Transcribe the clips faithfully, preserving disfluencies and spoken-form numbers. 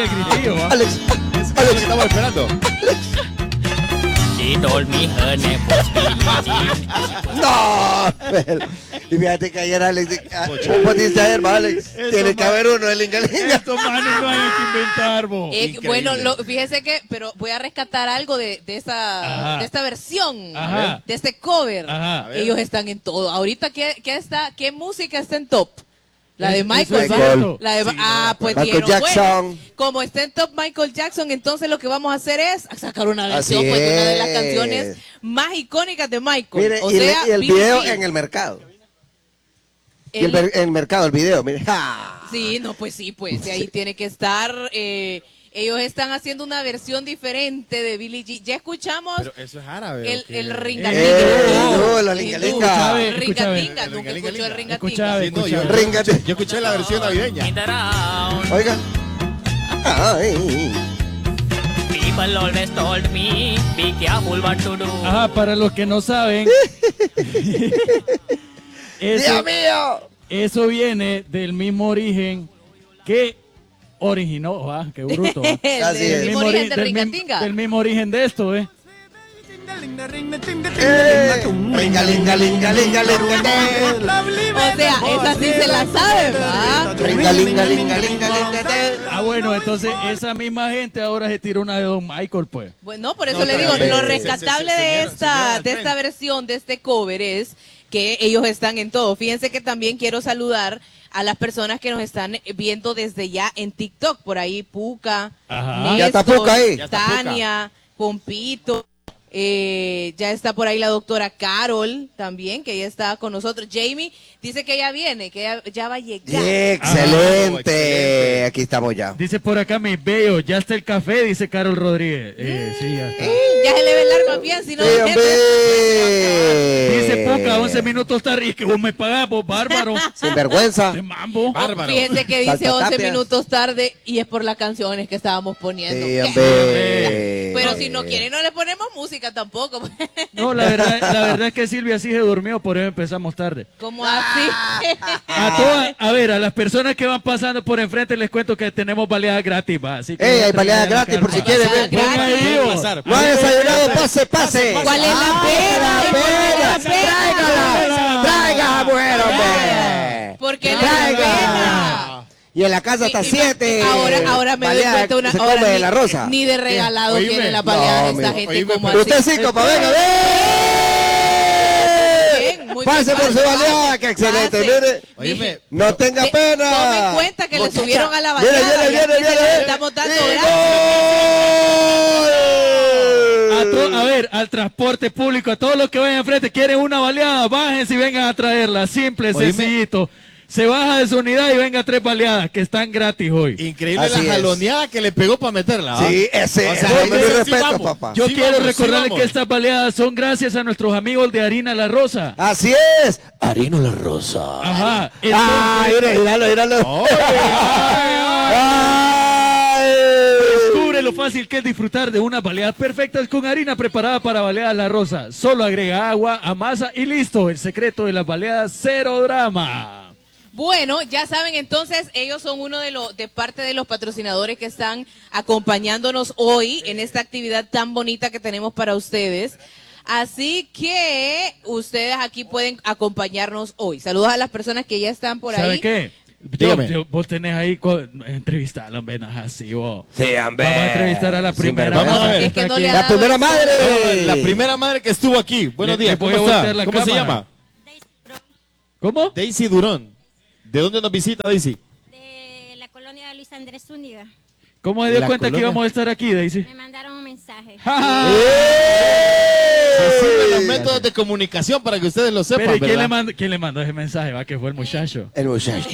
el gritillo, ¿va? Alex, Es lo que estamos esperando. She told me her name was Billie Jean. no. Y fíjate que ayer Alex, ¿cómo dice ayer, va, Alex? Tiene que haber uno de Lingalinga. Estos manes no hay que inventar, vos. Eh, bueno, lo, fíjese que, pero voy a rescatar algo de, de esa Ajá. de esta versión, Ajá. de este cover. Ajá. Ellos están en todo. Ahorita, ¿qué, qué está, qué música está en top? La de Eso Michael. es cierto. La de, Sí, ah, pues Michael dieron, Jackson. bueno, como está en top Michael Jackson, entonces lo que vamos a hacer es sacar una versión Así pues, de una de las es. canciones más icónicas de Michael. Mire, o y, sea, el, y el Billie video Jean. en el mercado. Y el, El- ver- el mercado, el video, mire. ¡Ja! Sí, no, pues sí, pues y ahí tiene que estar. eh, ellos están haciendo una versión diferente de Billie Jean. Ya escuchamos Pero eso es árabe. el, ¿o qué? el Eh, ringatinga. no, la Sí, lingalinga. tú, Escúchame, Ringatinga, escúchame. nunca Ringalinga. escuchó el ringatinga. Escuchame, Sí, no, yo, escuchame. Ringate. yo escuché la versión navideña. In the round, Oiga. Ay. people always told me, be careful what to do. Ajá, para los que no saben, eso, ¡Dios mío! eso viene del mismo origen que originó, ah, qué bruto. ¿va? El Así del es. mismo ori- origen de del, mim- ringatinga. del mismo origen de esto, ¿eh? Eh, Ringa, linga, linga, linga, linga, O sea, esa sí se la sabe, ¿va? Ringa, linga, linga, linga, linga. Ah, bueno, entonces esa misma gente ahora se tira una de Don Michael, pues. Bueno, por eso No, le digo, pero, lo eh, rescatable se- se- se- de señora- esta, señora de esta Trent. versión, de este cover es que ellos están en todo. Fíjense que también quiero saludar a las personas que nos están viendo desde ya en TikTok. Por ahí Puca, Ajá. Néstor, Ya está Puca ahí. Ya está Puca. Tania, Pompito. Eh, ya está por ahí la doctora Carol también, que ella está con nosotros. Jamie dice que ella viene, que ella ya va a llegar. Excelente. excelente. Aquí estamos ya. Dice por acá, mi bello, ya está el café, dice Carol Rodríguez. Eh, sí, ya está. Ya se le ve el arma bien, si no... Sí, hombre. Dice Puca, once minutos tarde, y que vos me pagás, vos bárbaro. Sin vergüenza. De mambo. Bárbaro. Fíjense que dice Salta once tapias. minutos tarde y es por las canciones que estábamos poniendo. Sí, ¿Qué? hombre. Pero si no quieren, no le ponemos música tampoco. No, la verdad, la verdad es que Silvia sí se durmió, por eso empezamos tarde. ¿Cómo así? A todas, a ver, a las personas que van pasando por enfrente les cuento que tenemos baleadas gratis, va. Así que Ey, no hay se baleadas traigan gratis por si carpa. quieren. Baleadas ven. gratis. Pongan ahí, Pueden vos. pasar. No ha desayunado, pase, pase. ¿Cuál es la pena? Pena, ¿Cuál es la Tráigala. Traiga, bueno, hombre. Porque le da Traiga. pena. Y en la casa hasta Y- y- siete. Ahora, ahora me doy baleadas cuenta una se ahora come ni, la rosa. ni de regalado Oíme. tiene la baleada No, esta mijo. gente Oíme, como pero así. Usted sí, compa, venga, Bien, ven. muy Pase bien, por su pase, baleada, que excelente, pase. mire. Oíme, No tenga Te- pena. Tome en cuenta que le Muchacha. subieron a la Viene, baleada. viene, y aquí viene, se viene. le estamos dando ¡Y gratis. A, gol! to- a ver, al transporte público, a todos los que vayan enfrente, quieren una baleada, bájense y vengan a traerla. Simple, Oíme. sencillito. Se baja de su unidad y venga tres baleadas que están gratis hoy. increíble Así la es. jaloneada que le pegó para meterla. ¿ah? Sí, ese O sea, es mi ese sí respeto, vamos. papá. Yo Sí quiero vamos, sí recordarles vamos. que estas baleadas son gracias a nuestros amigos de Harina La Rosa. Así es. Harina La Rosa. Ajá. Ah, Entonces, mire, míralo, míralo. Oye, Ay. descubre lo fácil que es disfrutar de unas baleadas perfectas con harina preparada para baleadas La Rosa. Solo agrega agua, amasa y listo. El secreto de las baleadas, cero drama. Bueno, ya saben, entonces ellos son uno de los de parte de los patrocinadores que están acompañándonos hoy en esta actividad tan bonita que tenemos para ustedes. Así que ustedes aquí pueden acompañarnos hoy. Saludos a las personas que ya están por ¿Sabe ahí. qué? Yo, Dígame. yo- vos tenés ahí entrevistarlo, venas así vos. Sí, hombre. Vamos a entrevistar a la Sin primera. Vamos a dama ver. que Es que está no aquí. le ha La dado primera el- madre. la primera madre que estuvo aquí. Buenos Le- días, le voy ¿cómo a está? voltear la ¿Cómo se cámara. llama? ¿Cómo? Daisy Durón. ¿De dónde nos visita Daisy? De la colonia de Luis Andrés Zúñiga. ¿Cómo se dio La cuenta que colonia. íbamos a estar aquí, Daisy? Me mandaron un mensaje. Se sirven los métodos de comunicación para que ustedes lo sepan, Pero ¿y quién ¿verdad? le, mandó, quién le mandó ese mensaje? Va, que fue el muchacho. El muchacho.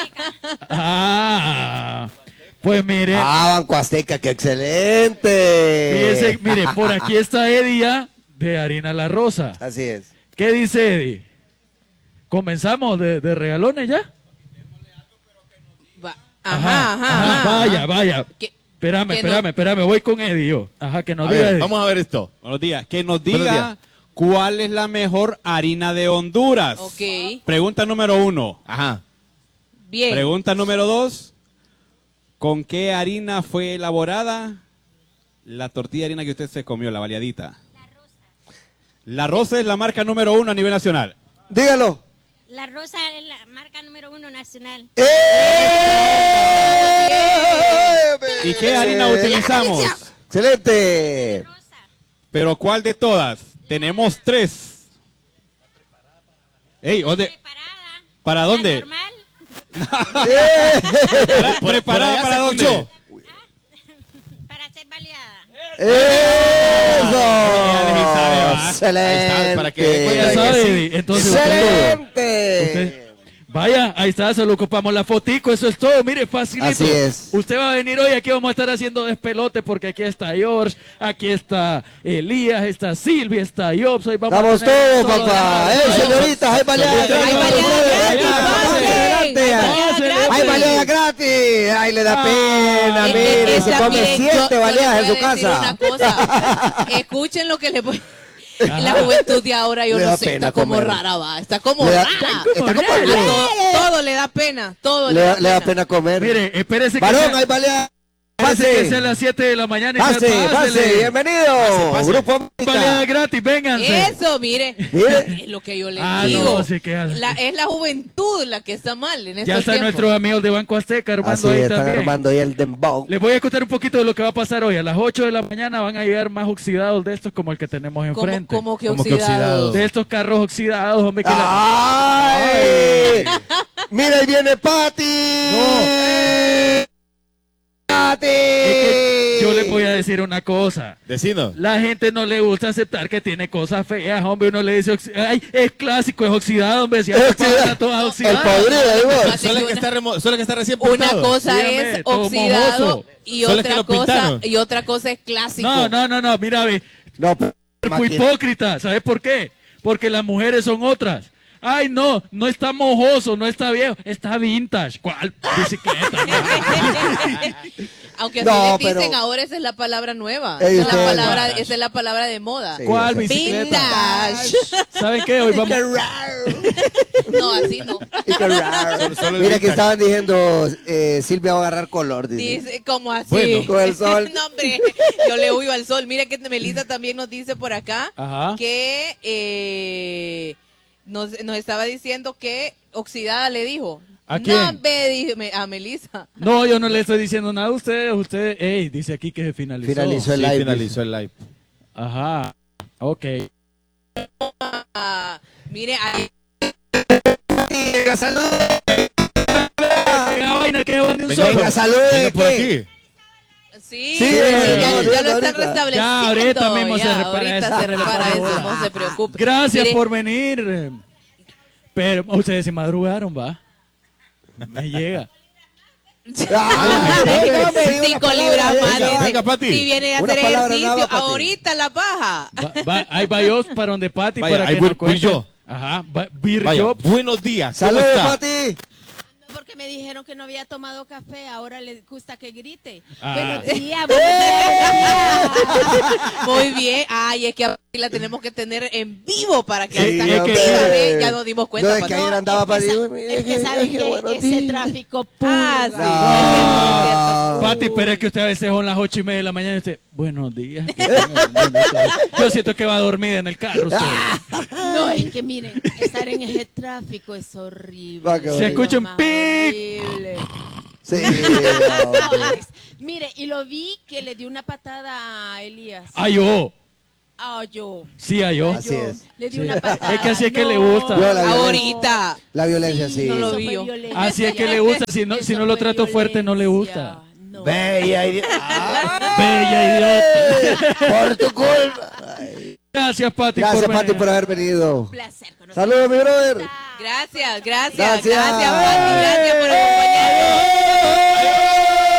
Ah, pues mire, Ah, Banco Azteca, qué excelente. fíjese, mire, por aquí está Edia de Harina La Rosa. Así es. ¿Qué dice Eddie? ¿Comenzamos de, de regalones ya? Va- Ajá, ajá, ajá. Vaya, vaya. Que- Espérame, que no- espérame, espérame, voy con Eddie yo. Ajá, que nos A diga ver, Eddie. vamos a ver esto. Buenos días. Que nos Buenos diga días. cuál es la mejor harina de Honduras. Ok, Pregunta número uno. Ajá. bien. Pregunta número dos. ¿Con qué harina fue elaborada la tortilla de harina que usted se comió, la baleadita? La Rosa. La Rosa es la marca número uno a nivel nacional. Dígalo. La Rosa es la marca número uno nacional. ¡Eh! ¿Y qué harina utilizamos? Excelente. Rosa. ¿Pero cuál de todas? Tenemos tres. Ey, ¿dónde? Preparada. ¿Para dónde? La normal. ¡Eh! ¿Preparada allá para se dónde? escuchó. Para ser baleada. ¡Eso! Excelente. Para que- Ya sabe, entonces usted- Excelente. usted- vaya, ahí está, solo ocupamos la fotico, eso es todo, mire, facilito. Así es. Usted va a venir hoy, aquí vamos a estar haciendo despelote porque aquí está George, aquí está Elías, está Silvia, está Jobs, hoy vamos Vamos a tener todos, todo papá. la- ¡Eh, señoritas! ¡Hay baleadas! Hay Hay baleadas baleadas gratis, Adelante. hay baleadas ¡Hay gratis. baleadas gratis! ¡Ay, le da pena! Eh, eh, Mire, esa, se come miren, yo- siete yo baleadas les en su voy a decir casa. una cosa. Escuchen lo que le voy. La juventud de ahora, yo Le no da sé, pena está como comer. rara, va. Está como Le da- rara. está como A rara. todo, todo le da pena. Todo Le da, le da pena comer. Mire, espérese que, Varón, sea, hay baleadas. espérese que sea a Pase. las siete de la mañana y Pase, ya pase. pásele. Bienvenido. pase. Grupo Baleada América. gratis, vénganse. Eso, mire. Mire. Es lo que yo le Ah, digo. no, sí que hace. La- es la juventud la que está mal en estos Ya están tiempos. nuestros amigos de Banco Azteca armando Así ahí es, están también. armando ahí el dembow. Les voy a contar un poquito de lo que va a pasar hoy. A las ocho de la mañana van a llegar más oxidados de estos como el que tenemos Como, enfrente. como que Como que oxidados. oxidados. De estos carros oxidados, hombre. Que la- ¡Ay! ¡Mira, ahí viene Pati! ¡Pati! Es que yo les voy a decir una cosa. Decinos. La gente no le gusta aceptar que tiene cosas feas, hombre. Uno le dice, oxi- ay, es clásico, es oxidado, hombre. Si ya Es se oxidado. pasan todas El oxidadas. podrido, ahí voy. Así Solo que el que una- está remo- solo el que está recién Una pintado. cosa Dígame, es todo oxidado mojoso. y Solo es otra que lo cosa pintaron. y otra cosa es clásico. No, no, no, no, mira, ve. No, pero- Cuerpo hipócrita, ¿sabes por qué? Porque las mujeres son otras. Ay, no, no está mojoso, no está viejo, está vintage. ¿Cuál bicicleta? Aunque No, así les dicen pero- ahora, esa es la palabra nueva. Ey, Esa es la ustedes- palabra, esa es la palabra de moda. Sí. ¿Cuál Vintage. bicicleta? Vintage. ¿Saben qué? Hoy vamos. No, así no. Y qué raro. Solo- solo el Mira que vintage. estaban diciendo, eh, Silvia va a agarrar color. Dice. Dice, como así. Bueno. Con el sol. No, hombre, yo le huyo al sol. Mira que Melissa también nos dice por acá Ajá. que eh, nos, nos estaba diciendo que oxidada le dijo. ¿A No, quién? hombre, dije, me- a Melissa. No, yo no le estoy diciendo nada a ustedes. Ustedes, ey, dice aquí que se finalizó. Finalizó el Sí, live. finalizó el live. Ajá. Ok. Ah, mire, ahí Venga, salud. Qué vaina, qué vaina, un Venga, solo. Venga, salud. Venga por ¿qué? aquí. sí, Sí, sí, ya, sí, ya sí, lo ahorita. están restableciendo. Ya, ahorita mismo se ya, repara ahorita eso, se se repara repara eso, eso. no se preocupe. Gracias Mire, por venir. Pero ustedes se madrugaron, va. Me llega. Ah, venga, me diga Cinco una libras palabra, más. venga, dice. venga, Pati. Si viene a Una hacer palabra ejercicio, nueva, Pati. ahorita la baja. Va, va, ahí va yo para donde Pati Vaya, para ahí que voy- nos voy cuente. yo. Ajá, va, vir Vaya, yo. buenos días. ¿Cómo Saludos, está? Pati. Porque me dijeron que no había tomado café, ahora le gusta que grite. Ah. Buenos días, buenos días. Muy bien. Ay, es que a Pati la tenemos que tener en vivo para que Sí, esta es que- activa, ¿ve? Ya nos dimos cuenta. No, es Pati. que ayer andaba es que, Pati. sa- Uy, mire, es que qué- saben qué que buenos ese días. tráfico Ah, sí. No. Pati, pero es que usted a veces son las ocho y media de la mañana y usted, buenos días. que tengan buenos días". Yo siento que va dormida en el carro. usted. No, es que miren, estar en ese tráfico es horrible. Va, qué Se escucha un Más pip. horrible. Sí, No, hombre. Alex, mire, y lo vi que le dio una patada a Elías. Ay, yo. Ah, yo. Sí, a yo. Así es. Le dio Sí. una patada. Es que así es que No. le gusta. Yo la violencia, Ahorita. la violencia sí. no lo Eso vi fue yo. violencia. Así es que le gusta. Si no, si no lo trato fuerte, no le gusta. No. Bella y... Ah, Bella idiota. por tu culpa. Ay. Gracias, Pati. Gracias, por Pati, venir. por haber venido. Un placer conocer. Saludos, mi brother. Gracias, gracias, Gracias. gracias, Pati. Gracias por acompañarnos.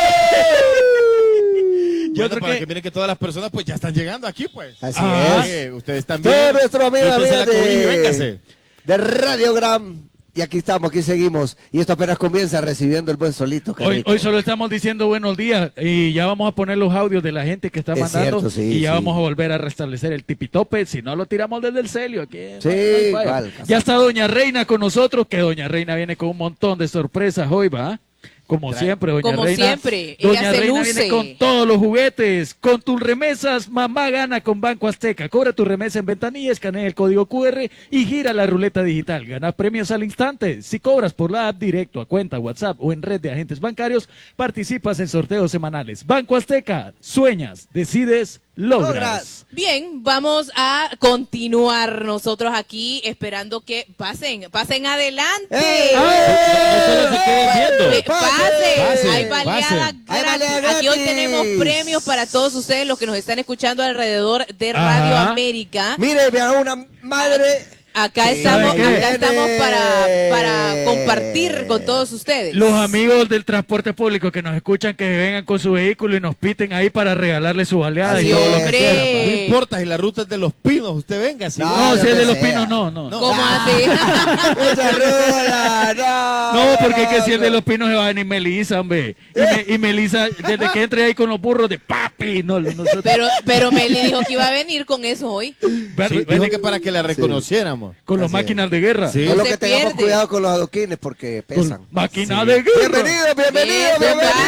Y Bueno, otro para que- que miren que todas las personas pues ya están llegando aquí pues. Así Ah. es. Eh, ustedes también. Todos nuestros amigos y Métanse amigas la cobija y de, véngase. de Radiogram. Y aquí estamos, aquí seguimos. Y esto apenas comienza recibiendo el buen solito. qué Hoy, rico. hoy solo estamos diciendo buenos días y ya vamos a poner los audios de la gente que está Es mandando cierto, sí, y ya sí. vamos a volver a restablecer el tipitope, si no lo tiramos desde el celio. Aquí, Sí, Vaya, vaya. igual. Ya está Doña Reina con nosotros, que Doña Reina viene con un montón de sorpresas hoy, ¿va? Como siempre, doña Como Reina. siempre, Doña ella se Reina luce. viene con todos los juguetes. Con tus remesas, mamá gana con Banco Azteca. Cobra tu remesa en ventanilla, escanea el código cu erre y gira la ruleta digital. Gana premios al instante. Si cobras por la app directo a cuenta, WhatsApp o en red de agentes bancarios, participas en sorteos semanales. Banco Azteca. Sueñas, decides, logras. Logras. Bien, vamos a continuar nosotros aquí esperando que pasen, pasen adelante. ¡Eh! No solo se queden viendo. Eh, Pasen, Pasen, hay baleada pasen. gratis. Hay baleada Aquí hoy gratis. tenemos premios para todos ustedes, los que nos están escuchando alrededor de Radio Ajá. América. Mire, me hago una madre. Acá Sí, estamos, ¿qué? acá estamos para, para compartir con todos ustedes. Los amigos del transporte público que nos escuchan, que vengan con su vehículo y nos piten ahí para regalarle su baleada Así y todo lo es. que quieran. No Hombre. importa si la ruta es de los pinos, usted venga. Si No, No, lo si es que de los sea. pinos, no, no. No, ¿Cómo así? Esa rueda, no. porque es que si es de los pinos se va a venir Melissa, hombre. Y, me- y Melissa, desde que entre ahí con los burros de papi, no, nosotros. Pero, pero Meli dijo que iba a venir con eso hoy. Ver- Sí, ven- dijo que para que la reconociéramos. con las Así máquinas de guerra. Sí. Solo se que tengamos pierde. cuidado con los adoquines porque Con pesan. máquinas de guerra. Bienvenido, bienvenido, Bien,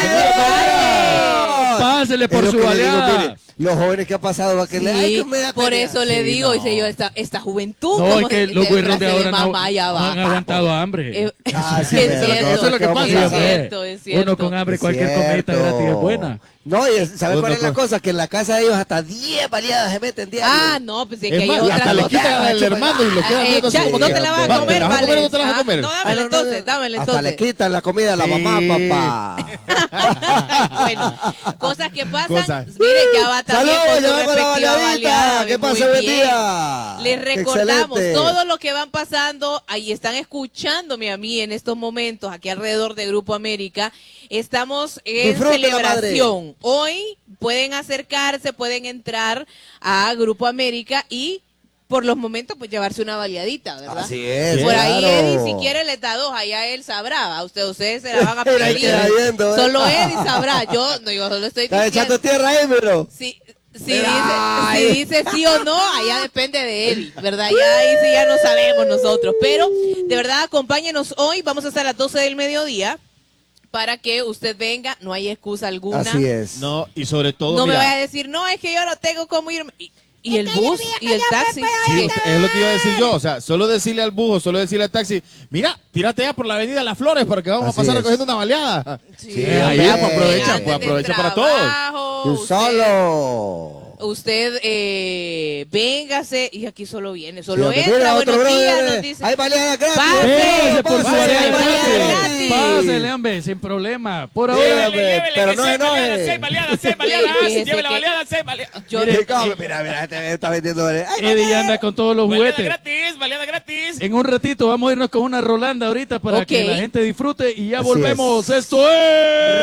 bienvenido. Pásele por Es lo su que le digo, baleada. mire, los jóvenes que ha pasado va que le ay, Sí, que me da por pena. eso le Sí, digo, no. dice yo, esta, esta juventud. No, como es que de- los de güeros de frase ahora no, mamá ya no va. han aguantado hambre. Eh, Ah, sí, es pero cierto, eso es lo que pasa. es Sí, hombre. cierto, es cierto. Uno con hambre, Es cualquier comidita cierto. gratis es buena. No, y ¿sabes cuál Uno es la con- cosa? Que en la casa de ellos hasta diez baleadas se meten diario. Ah, no, pues es que Es hay más, y otras hasta le cosas. quitan al hermano y lo Ah, quedan eh, viendo así cha- como no que, te la vas a "Va, comer, ¿te la vas a vale. comer o no te la vas a Ah, comer?" No, Ah, dámela no, no, entonces, no. dámela Hasta le entonces. quitan la comida a la Sí. mamá, papá. Bueno, cosas que pasan. Cosas. Miren, ya va también Saludos, con ya su va con la respectiva baleadita. baleada. ¿Qué Muy pasa, buen bien. día? Les recordamos Excelente. todo lo que van pasando, ahí están escuchándome a mí en estos momentos, aquí alrededor de Grupo América. Estamos en Disfrute la celebración. Hoy pueden acercarse, pueden entrar a Grupo América y por los momentos pues llevarse una baleadita, ¿verdad? Así es, Por ahí claro. Eddie, si quiere le da dos, allá él sabrá, a usted, ustedes se la van a Mira, ahí pedir. queda viendo, ¿eh? Solo Eddie sabrá, yo no, yo solo estoy Está diciendo. echando tierra ahí, pero. Si, si, dice, Ay. si dice sí o no, allá depende de Eddie, ¿verdad? Ya ahí sí ya no sabemos nosotros. Pero de verdad, acompáñenos hoy, vamos a estar a las doce del mediodía para que usted venga, no hay excusa alguna. Así es. No, y sobre todo, No me mira, vaya a decir, no, es que yo no tengo cómo irme. Y, y el Es que yo bus vi y que el yo me taxi. puedo sí, Sí. es lo que iba a decir yo. O sea, solo decirle al bus, solo decirle al taxi, mira, tírate ya por la avenida Las Flores porque vamos Así a pasar es. recogiendo una baleada. Sí, Eh, ahí, hombre, pues, aprovecha, antes pues, del aprovecha para todos. trabajo, Tú usted- solo. Usted, eh, véngase, y aquí solo viene, solo Sí, entra, mira, otro buenos días, brother. nos dice. Hay baleada gratis. Pase, Pásele por su Pase, baleada hay baleada gratis. gratis. Pásele, hombre, sin problema. Por Llévele, ahora, hombre, pero no enoje. seis baleadas, seis Sí, baleadas, fíjese lleve la que- baleada, seis baleadas. Yo, Mire, cómo, mira, mira, este está vendiendo. Ay, Eddie ya anda con todos los Baleada juguetes. gratis, baleada gratis. En un ratito vamos a irnos con una Rolanda ahorita para Ok. que la gente disfrute y ya Así volvemos. Esto es...